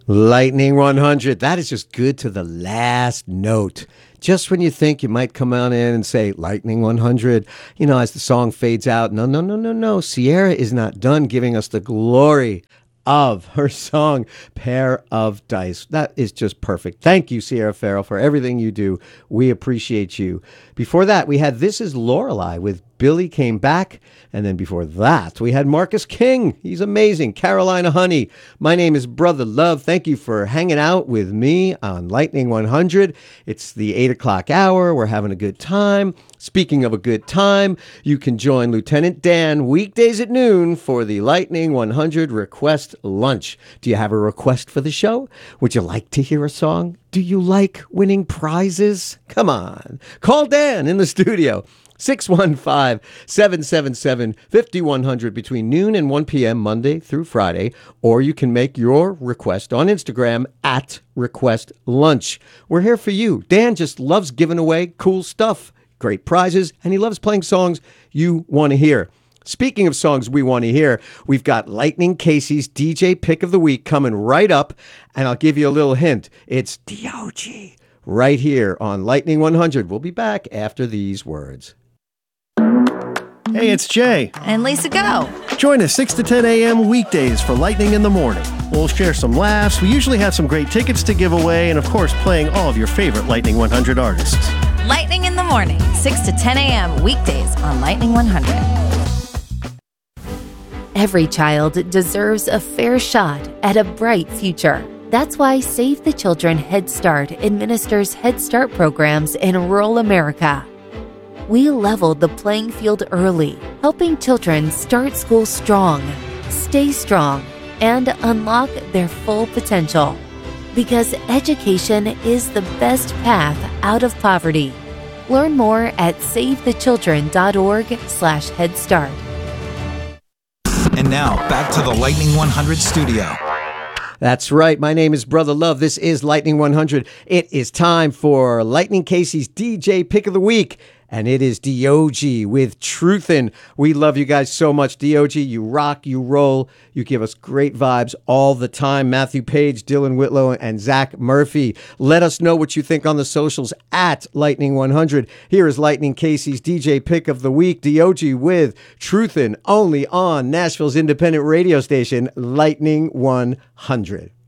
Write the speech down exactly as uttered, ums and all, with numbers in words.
Lightning one hundred. That is just good to the last note. Just when you think you might come on in and say Lightning one hundred, you know, as the song fades out, no, no, no, no, no. Sierra is not done giving us the glory of her song, Pair of Dice. That is just perfect. Thank you, Sierra Farrell, for everything you do. We appreciate you. Before that, we had This Is Lorelei with Billy Came Back. And then before that, we had Marcus King. He's amazing. Carolina Honey. My name is Brother Love. Thank you for hanging out with me on Lightning one hundred. It's the eight o'clock hour. We're having a good time. Speaking of a good time, you can join Lieutenant Dan weekdays at noon for the Lightning one hundred Request Lunch. Do you have a request for the show? Would you like to hear a song? Do you like winning prizes? Come on. Call Dan in the studio. six one five, seven seven seven, five one zero zero between noon and one p.m. Monday through Friday, or you can make your request on Instagram at Request Lunch. We're here for you. Dan just loves giving away cool stuff, great prizes, and he loves playing songs you want to hear. Speaking of songs we want to hear, we've got Lightning Casey's D J Pick of the Week coming right up, and I'll give you a little hint. It's D O G right here on Lightning one hundred. We'll be back after these words. Hey, it's Jay. And Lisa Go. Join us six to ten a.m. weekdays for Lightning in the Morning. We'll share some laughs. We usually have some great tickets to give away, and of course, playing all of your favorite Lightning one hundred artists. Lightning in the Morning, six to ten a.m. weekdays on Lightning one hundred. Every child deserves a fair shot at a bright future. That's why Save the Children Head Start administers Head Start programs in rural America. We leveled the playing field early, helping children start school strong, stay strong, and unlock their full potential. Because education is the best path out of poverty. Learn more at savethechildren.org slash Head Start. And now, back to the Lightning one hundred studio. That's right. My name is Brother Love. This is Lightning one hundred. It is time for Lightning Casey's D J Pick of the Week. And it is D O G with Truthin'. We love you guys so much. D O G, you rock, you roll. You give us great vibes all the time. Matthew Page, Dylan Whitlow, and Zach Murphy. Let us know what you think on the socials at Lightning one hundred. Here is Lightning Casey's D J Pick of the Week. D O G with Truthin', only on Nashville's independent radio station, Lightning one hundred.